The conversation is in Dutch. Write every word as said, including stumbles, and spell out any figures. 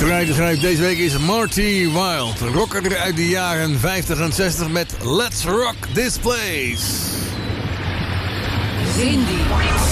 Rijder schrijft deze week is Marty Wild. Rocker uit de jaren vijftig en zestig met Let's Rock This Place. Cindy.